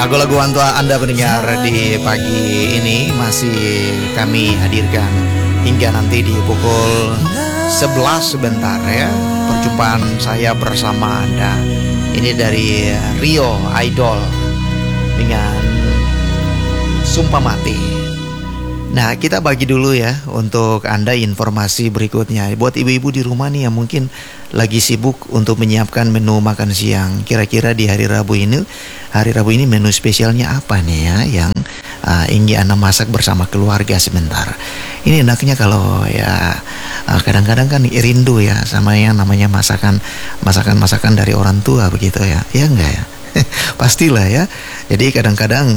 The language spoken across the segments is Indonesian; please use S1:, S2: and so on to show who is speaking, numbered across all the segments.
S1: Lagu-lagu Anda pendengar di pagi ini masih kami hadirkan hingga nanti di pukul 11 sebentar ya. Perjumpaan saya bersama Anda. Ini dari Rio Idol dengan Sumpah Mati. Nah, kita bagi dulu ya untuk Anda informasi berikutnya. Buat ibu-ibu di rumah nih yang mungkin lagi sibuk untuk menyiapkan menu makan siang. Kira-kira di hari Rabu ini menu spesialnya apa nih ya yang ingin Anda masak bersama keluarga sebentar. Ini enaknya kalau ya kadang-kadang kan rindu ya sama yang namanya masakan dari orang tua begitu ya. Ya enggak ya? Pastilah ya. Jadi kadang-kadang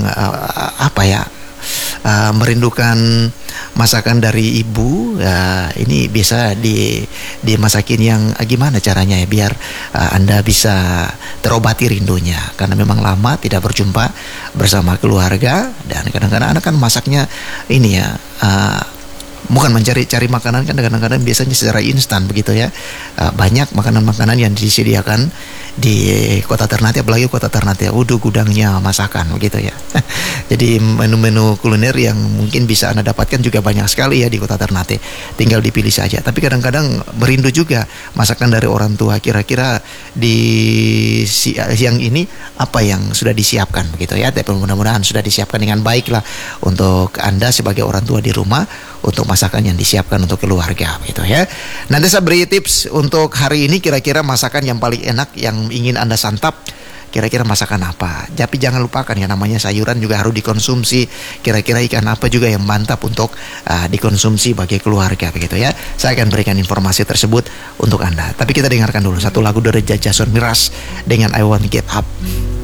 S1: merindukan masakan dari ibu ya, ini bisa dimasakin yang gimana caranya ya biar Anda bisa terobati rindunya karena memang lama tidak berjumpa bersama keluarga. Dan kadang-kadang Anda kan masaknya ini ya bukan mencari-cari makanan kan kadang-kadang biasanya secara instan begitu ya. Banyak makanan-makanan yang disediakan di kota Ternate, apalagi kota Ternate, gudangnya masakan begitu ya. Jadi menu-menu kuliner yang mungkin bisa Anda dapatkan juga banyak sekali ya di kota Ternate. Tinggal dipilih saja. Tapi kadang-kadang merindu juga masakan dari orang tua. Kira-kira di siang ini apa yang sudah disiapkan begitu ya. Tapi mudah-mudahan sudah disiapkan dengan baik lah untuk Anda sebagai orang tua di rumah untuk masakan yang disiapkan untuk keluarga gitu ya. Nanti saya beri tips untuk hari ini kira-kira masakan yang paling enak yang ingin Anda santap. Kira-kira masakan apa? Tapi jangan lupakan ya namanya sayuran juga harus dikonsumsi. Kira-kira ikan apa juga yang mantap untuk dikonsumsi bagi keluarga begitu ya. Saya akan berikan informasi tersebut untuk Anda. Tapi kita dengarkan dulu satu lagu dari Jason Mraz dengan I Want to Get Up.